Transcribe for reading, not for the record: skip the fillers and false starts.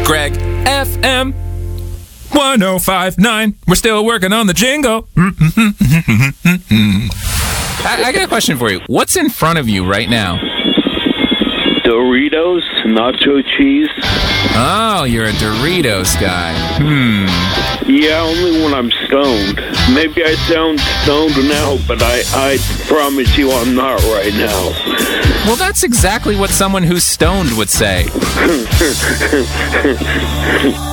Greg FM 1059. We're still working on the jingle. I got a question for you. What's in front of you right now? Doritos, nacho cheese. Oh, you're a Doritos guy. Yeah, only when I'm stoned. Maybe I sound stoned now, but I promise you I'm not right now. Well, that's exactly what someone who's stoned would say.